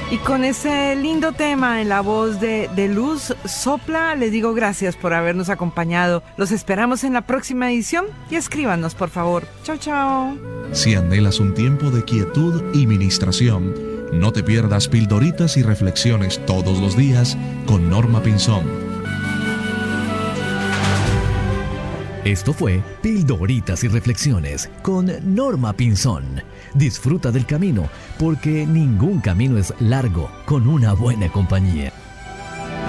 Y con ese lindo tema en la voz de Luz Sopla, les digo gracias por habernos acompañado. Los esperamos en la próxima edición y escríbanos, por favor. Chao, chao. Si anhelas un tiempo de quietud y ministración, no te pierdas pildoritas y reflexiones todos los días con Norma Pinzón. Esto fue Pildoritas y Reflexiones con Norma Pinzón. Disfruta del camino, porque ningún camino es largo con una buena compañía.